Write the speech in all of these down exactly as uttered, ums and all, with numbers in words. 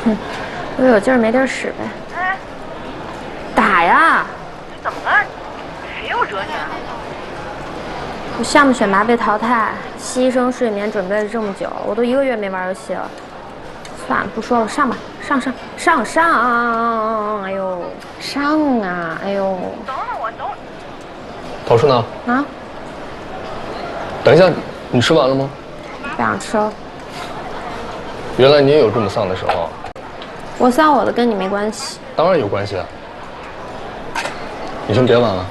哼，我有劲儿没地儿使呗。哎，打呀！ 你怎么了？谁又惹你啊？ 我项目选拔被淘汰，牺牲睡眠准备了这么久，我都一个月没玩游戏了。算了，不说了，上吧，上上上上！哎呦，上啊！哎呦， 等等我，等我。 陶叔呢？ 啊？ 等一下，你吃完了吗？ 不想吃了。 原来你也有这么丧的时候。 我丧我的，跟你没关系。 当然有关系啊。你先别玩了。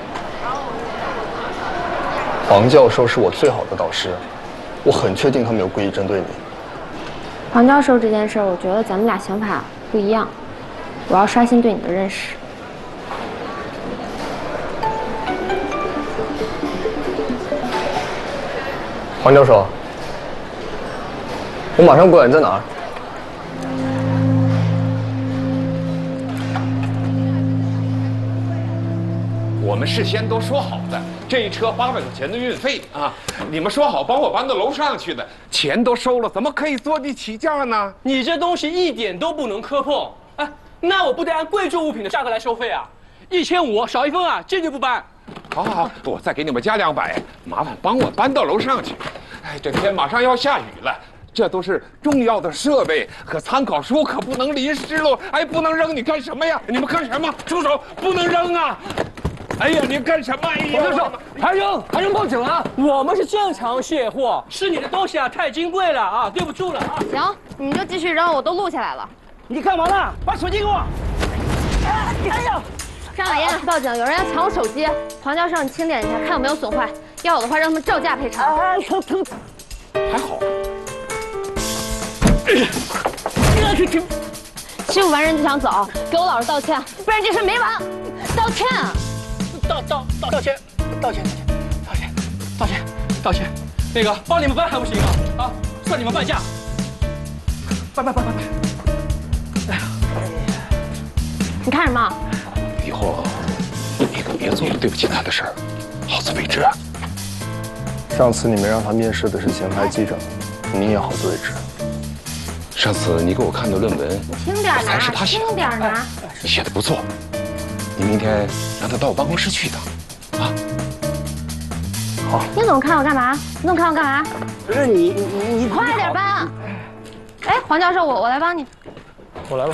黄教授是我最好的导师，我很确定他没有故意针对你。 黄教授这件事儿，我觉得咱们俩想法不一样，我要刷新对你的认识。 黄教授，我马上过来，你在哪儿？ 我们事先都说好的，这一车八百块钱的运费啊，你们说好帮我搬到楼上去的，钱都收了，怎么可以坐地起价呢？ 你这东西一点都不能磕碰，哎，那我不得按贵重物品的价格来收费啊？一千五少一分啊，坚决不搬。 好好好，我再给你们加两百，麻烦帮我搬到楼上去。哎，这天马上要下雨了。这都是重要的设备和参考书，可不能淋湿喽！哎，不能扔！你干什么呀？你们干什么？住手！不能扔啊！哎呀，你干什么？哎呀， 黄教授，还扔还扔报警了！我们是正常卸货，是你的东西啊太金贵了啊，对不住了啊！ 行，你就继续扔，我都录下来了。 你干嘛呢？把手机给我！哎呀！ 张小燕，报警，有人要抢我手机。黄教授，你清点一下，看有没有损坏，要有的话让他们照价赔偿。 哎，疼疼！ 还好。 欺负完人就想走，给我老实道歉，不然这事没完。道歉！ 道道道道歉！道歉！道歉！道歉！道歉！那个帮你们搬还不行啊？啊，算你们半价。搬搬搬搬搬！哎呀！ 你看什么？ 以后你可别做了对不起他的事儿，好自为之啊。 上次你们让他面试的是前排记者，你也好自为之。 上次你给我看的论文， 轻点拿， 还是他写的， 轻点拿， 写的不错。你明天让他到我办公室去一趟，啊？ 好。 你总看我干嘛？你总看我干嘛？ 不是你你你快点搬！哎，黄教授，我我来帮你。 我来吧。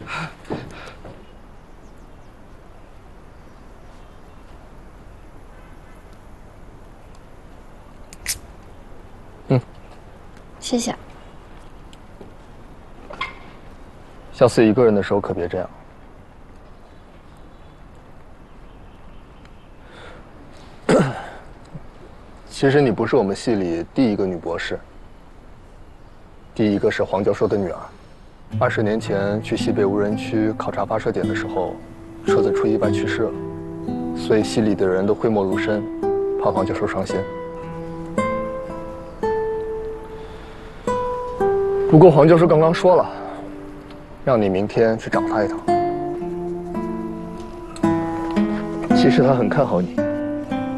嗯， 谢谢。 下次一个人的时候可别这样。其实你不是我们系里第一个女博士，第一个是黄教授的女儿。二十年前去西北无人区考察发射点的时候，车子出意外去世了，所以系里的人都讳莫如深，怕黄教授伤心。不过黄教授刚刚说了，让你明天去找他一趟。其实他很看好你。